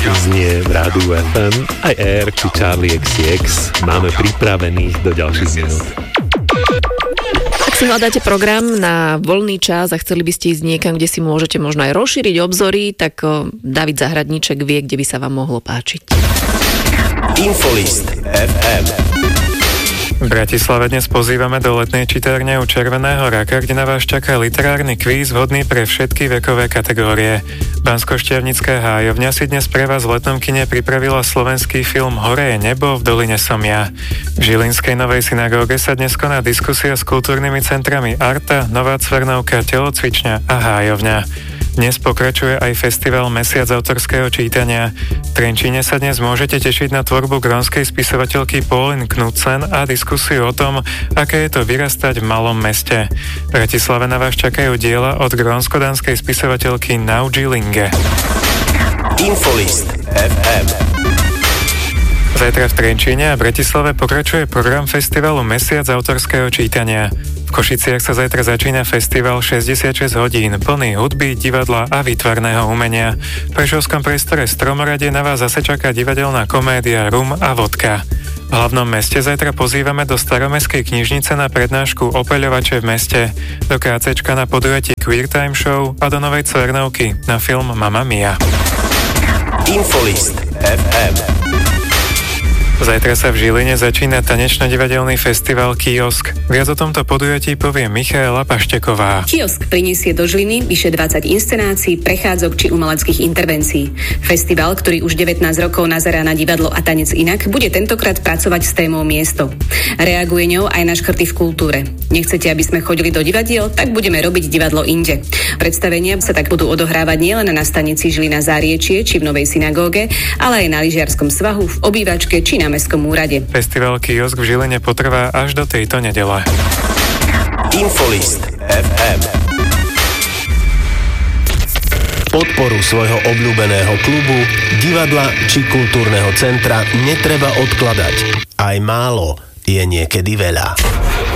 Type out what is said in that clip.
znie v Rádiu FM. Aj Air či Charlie XCX máme pripravených do ďalších minút. Ak si hľadáte program na voľný čas a chceli by ste ísť niekam, kde si môžete možno aj rozšíriť obzory, tak David Zahradníček vie, kde by sa vám mohlo páčiť. Infolist FM. V Bratislave dnes pozývame do letnej čitárne u Červeného raka, kde na vás čaká literárny kvíz vhodný pre všetky vekové kategórie. Banskoštiavnická hájovňa si dnes pre vás v letnom kine pripravila slovenský film Hore je nebo, v doline som ja. V Žilinskej Novej synagóge sa dnes koná diskusia s kultúrnymi centrami Arta, Nová Cvernovka, Telocvičňa a hájovňa. Dnes pokračuje aj festival Mesiac autorského čítania. V Trenčíne sa dnes môžete tešiť na tvorbu grónskej spisovateľky Pauline Knudsen a diskusiu o tom, aké je to vyrastať v malom meste. V Bratislave na vás čakajú diela od grónsko-dánskej spisovateľky Nauji Linge. Infolist FM. Zajtra v Trenčíne a Bratislave pokračuje program festivalu Mesiac autorského čítania. V Košiciach sa zajtra začína festival 66 hodín, plný hudby, divadla a výtvarného umenia. V Prešovskom priestore Stromoradie na vás zase čaká divadelná komédia Rum a vodka. V hlavnom meste zajtra pozývame do Staromestskej knižnice na prednášku Opeľovače v meste, do KCčka na podujatie Queer Time Show a do Novej Cvernovky na film Mamma Mia. Infolist FM. Zajtra sa v Žiline začína tanečno-divadelný festival Kiosk. Viac o tomto podujatí povie Michaela Pašteková. Kiosk prinesie do Žiliny vyše 20 inscenácií, prechádzok či umeleckých intervencií. Festival, ktorý už 19 rokov nazerá na divadlo a tanec inak, bude tentokrát pracovať s témou miesto. Reaguje ňou aj na škrty v kultúre. Nechcete, aby sme chodili do divadiel, tak budeme robiť divadlo inde. Predstavenia sa tak budú odohrávať nielen na stanici Žilina Záriečie či v Novej synagóge, ale aj na lyžiarskom svahu, v obývačke či na Mestskom úrade. Festival Kiosk v Žiline potrvá až do tejto nedele. Infolist FM. Podporu svojho obľúbeného klubu, divadla či kultúrneho centra netreba odkladať. Aj málo je niekedy veľa.